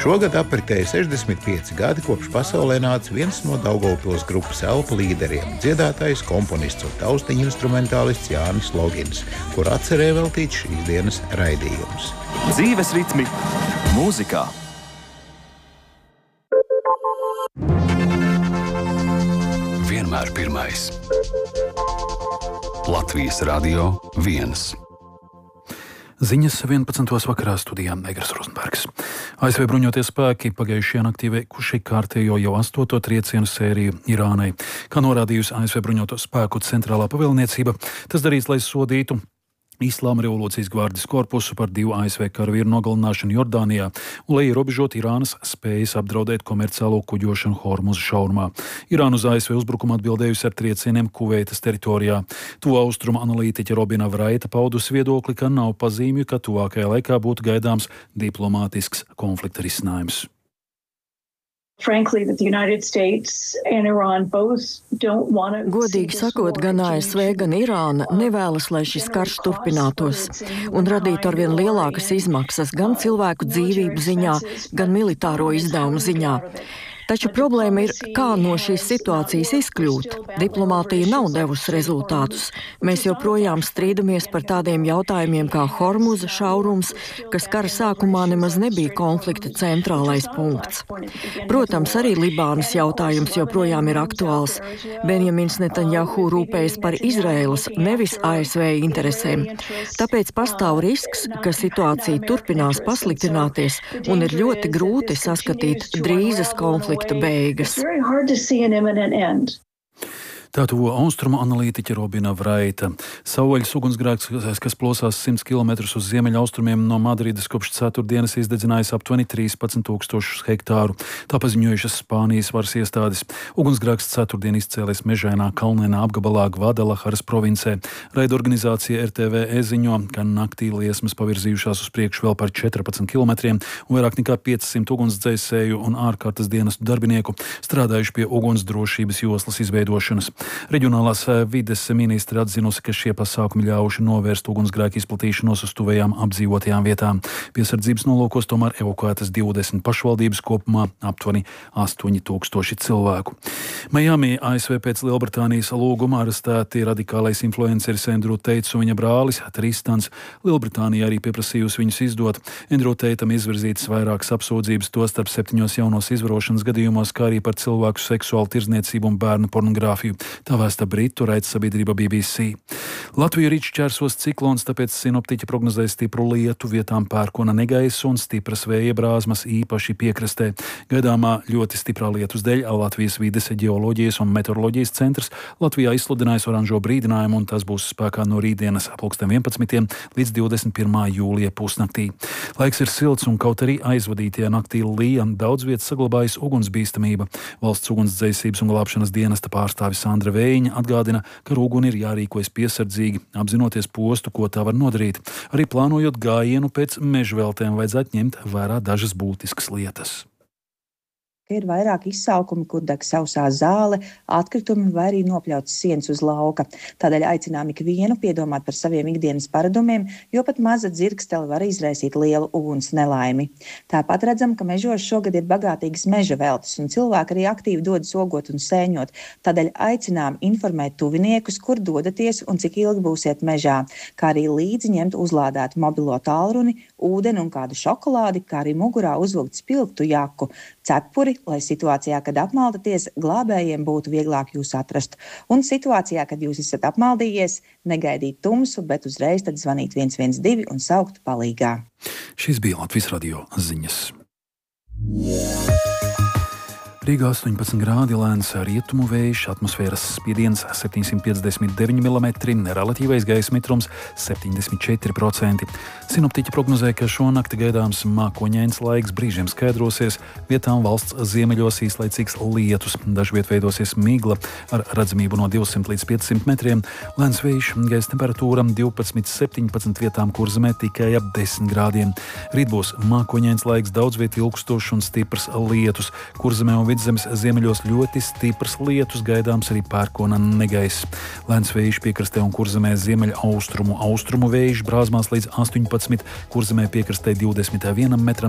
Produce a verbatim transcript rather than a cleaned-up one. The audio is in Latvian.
Šogad apritēja sešdesmit pieci gadi, kopš pasaulē nāca viens no Daugavpils grupas Elpa līderiem – dziedātājs, komponists un taustiņu instrumentālists Jānis Logins, kur atcerē veltīt šīs dienas raidījums. Dzīves ritmi mūzikā. Vienmēr pirmais. Latvijas Radio viens. Ziņas vienpadsmitos vakarā studijā Negras Rozenbergs. A S V bruņotie spēki pagājušajā naktī veikuši kārtējo jau astoto triecienu sēriju Irānai. Kā norādījusi A S V bruņoto spēku centrālā pavēlniecība, tas darīts, lai sodītu Islāma revolūcijas gvardes korpusu par divu A S V karavīru nogalināšanu Jordānijā un lai ierobežot Irānas spējas apdraudēt komerciālo kuģošanu Hormuza šaurumā. Irāna uz A S V uzbrukumu atbildējusi ar triecieniem Kuveitas teritorijā. Tuvu austrumu analītiķe Robina Vraita paudusi viedokli, ka nav pazīmju, ka tuvākajā laikā būtu gaidāms diplomātisks konflikta risinājums. Godīgi sakot, gan A S V, gan Irāna nevēlas, lai šis karš turpinātos un radītu arvien lielākas izmaksas gan cilvēku dzīvību ziņā, gan militāro izdevumu ziņā. Taču problēma ir, kā no šīs situācijas izkļūt. Diplomātija nav devusi rezultātus. Mēs joprojām strīdamies par tādiem jautājumiem kā Hormuza šaurums, kas kara sākumā nemaz nebija konflikta centrālais punkts. Protams, arī Libānas jautājums joprojām ir aktuāls. Benjamins Netanjahu rūpējas par Izraēlas, nevis A S V interesēm. Tāpēc pastāv risks, ka situācija turpinās pasliktināties un ir ļoti grūti saskatīt drīzas konflikta beigas. Tā tuvo austrumu analītiķe Robina Vraita. Savvaļas ugunsgrēks, kas plosās simts kilometrus uz ziemeļaustrumiem no Madrides, kopš ceturtdienas izdedzinājis aptuveni trīspadsmit tūkstošus hektāru. Tā paziņojušas Spānijas varas iestādes. Ugunsgrēks ceturtdien izcēlies mežainā kalnainā apgabalā Gvadalaharas provincē. Raidorganizācija R T V E ziņo, ka naktī liesmas pavirzījušās uz priekšu vēl par četrpadsmit kilometriem un vairāk nekā piecsimt ugunsdzēsēju un ārkārtas dienestu darbinieku strādājuši pie ugunsdrošības joslas izveidošanas. Reģionālās vides ministri atzinusi, ka šie pasākumi ļauši novērst ugunsgrēku izplatīšanos uz tuvējām apdzīvotajām vietām. Piesardzības nolūkos tomēr evakuētas divdesmit pašvaldības, kopumā aptuveni astoņi tūkstoši cilvēku. Miami A S V pēc Lielbritānijas lūguma arestēti radikālais influenceris Andrew Teits un viņa brālis Tristans. Lielbritānija arī pieprasījusi viņus izdot. Andrew Teitam izvirzītas vairākas apsūdzības, tostarp septiņos jaunos izvarošanas gadījumos, kā arī par cilvēku seksuālu tirdzniecību un bērnu pornogrāfiju. Tā vēsta britu raidsabiedrība B B C. Latviju rīt šķērsos ciklons, tāpēc sinoptiķi prognozē stipru lietu, vietām pērkona negaisu un stipras vēja brāzmas, īpaši piekrastē. Gaidāmā ļoti stiprā lietus dēļ Latvijas vides ģeoloģijas un meteoroloģijas centrs Latvijā izsludinājis oranžo brīdinājumu, un tas būs spēkā no rītdienas pulksten vienpadsmitiem līdz divdesmit pirmā jūlija pusnaktī. Laiks ir silts, un kaut arī aizvadītajā naktī lija, daudz vietas saglabājas ugunsbīstamība. Valsts ugunsdzēsības un glābšanas dienesta pārstāvis Sandra Vējiņa atgādina, ka ar uguni ir jārīkojas piesardzīgi, apzinoties postu, ko tā var nodarīt. Arī plānojot gājienu pēc mežveltēm, vajadzētu ņemt vērā dažas būtiskas lietas. Ir vairāk izsaukumi, kur deg sausā zāle, atkritumi vai arī nopļauts sienas uz lauka. Tādēļ aicinām ikvienu piedomāt par saviem ikdienas paradumiem, jo pat maza dzirkstele var izraisīt lielu uguns nelaimi. Tāpat redzam, ka mežos šogad ir bagātīgas meža veltes, un cilvēki arī aktīvi dodas ogot un sēņot. Tādēļ aicinām informēt tuviniekus, kur dodaties un cik ilgi būsiet mežā, kā arī līdzi ņemt uzlādētu mobilo tālruni, ūdeni un kādu šokolādi, kā arī mugurā uzvilkt spilgtu jaku, cepuri, lai situācijā, kad apmaldaties, glābējiem būtu vieglāk jūs atrast. Un situācijā, kad jūs esat apmaldījies, negaidīt tumsu, bet uzreiz tad zvanīt viens viens divi un saukt palīgā. Šis bija Latvijas radio ziņas. Rīgā astoņpadsmit grādi, lēns rietumu vējš, atmosfēras spiediens septiņsimt piecdesmit deviņi milimetri, relatīvais gaisa mitrums septiņdesmit četri procenti. Sinoptiķi prognozē, ka šonakti gaidāms mākoņains laiks, brīžiem skaidrosies, vietām valsts ziemeļos īslaicīgs lietus, dažviet veidosies migla ar redzamību no divsimt līdz piecsimt metriem, lēns vējš, gaisa temperatūra divpadsmit septiņpadsmit, vietām Kurzemē tikai ap desmit grādiem. Rīt būs mākoņains laiks, daudzviet ilgstošs un stiprs lietus, Kurzemē un Vidzemes ziemeļos ļoti stiprs lietus, gaidāms arī pērkona negaiss. Lēns vējš piekrastē un Kurzemē ziemeļa austrumu, austrumu vējš brāzmās līdz astoņpadsmit, Kurzemē piekrastē divdesmit vienam metram,